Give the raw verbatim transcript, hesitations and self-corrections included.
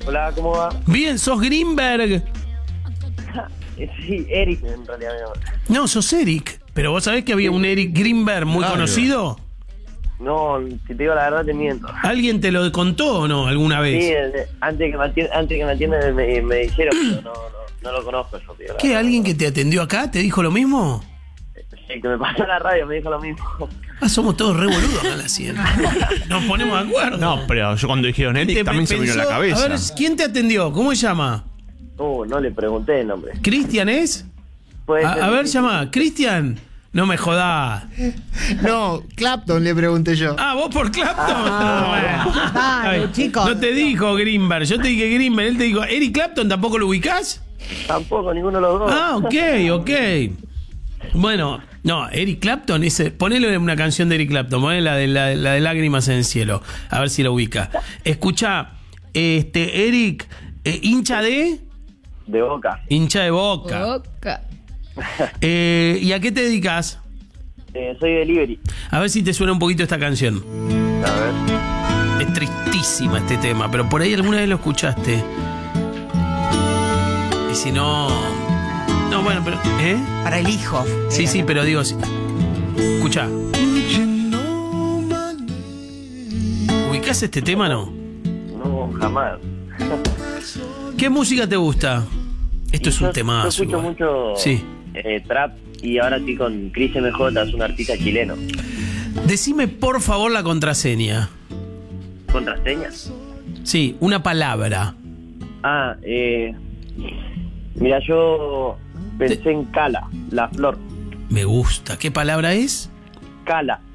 Hola, ¿cómo va? Bien, sos Greenberg. Sí, Eric en realidad. No, sos Eric. Pero vos sabés que había un Eric Greenberg muy Claro. conocido. No, si te digo la verdad te miento. ¿Alguien te lo contó o no alguna Sí, vez? eh, antes que me atiendan, antes que me, atiendan me, me dijeron, pero no, no, no lo conozco yo, tío. ¿Qué? ¿Alguien que te atendió acá te dijo lo mismo? Sí, que me pasó en la radio, me dijo lo mismo. Ah, somos todos re boludos acá en la cien. Nos ponemos de acuerdo. No, pero yo cuando dijeron Eric Te también se me vino a la pensó- cabeza. A ver, ¿quién te atendió? ¿Cómo se llama? Uh, no le pregunté el nombre. ¿Cristian es? Puede A, ser a ver, que- llama. ¿Cristian? No me jodás. No, Clapton le pregunté yo. Ah, ¿vos por Clapton? Ah, Bueno. dale, Ay, chicos. No te dijo Greenberg, yo te dije Greenberg, él te dijo, ¿Eric Clapton tampoco lo ubicás? Tampoco, ninguno de los dos. Ah, ok, ok. Bueno, no, Eric Clapton, ese, ponele una canción de Eric Clapton, ponele la de, la, la de Lágrimas en el Cielo, a ver si lo ubica. Escucha, este, Eric, eh, hincha de, De Boca. hincha de Boca. Boca. Eh, ¿Y a qué te dedicas? Eh, soy delivery. A ver si te suena un poquito esta canción. A ver. Es tristísima este tema, pero por ahí alguna vez lo escuchaste. Y si no... No, bueno, pero... ¿Eh? Para el hijo. Sí, sí, pero digo... si- Escuchá. ¿Ubicás este tema, no? No, jamás. ¿Qué música te gusta? Esto es Yo- un temazo. Yo escucho igual. mucho Sí. eh, trap y ahora estoy con Chris M J, es un artista chileno. Decime, por favor, la contraseña. ¿Contraseñas? Sí, una palabra. Ah, eh... Mira, yo pensé en Cala, la flor. Me gusta. ¿Qué palabra es? Cala.